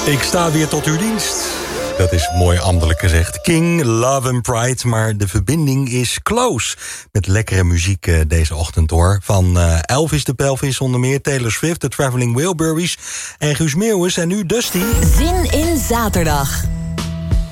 Ik sta weer tot uw dienst. Dat is mooi ambtelijk gezegd. King, Love and Pride, maar de verbinding is close. Met lekkere muziek deze ochtend hoor. Van Elvis de Pelvis onder meer, Taylor Swift, de Traveling Wilburys en Guus Meeuwis en nu Dusty. Zin in zaterdag.